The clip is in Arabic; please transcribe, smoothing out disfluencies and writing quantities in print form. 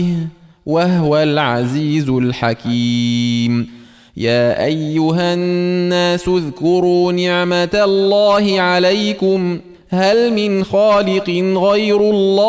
وهو العزيز الحكيم. يا أيها الناس اذكروا نعمة الله عليكم هل من خالق غير الله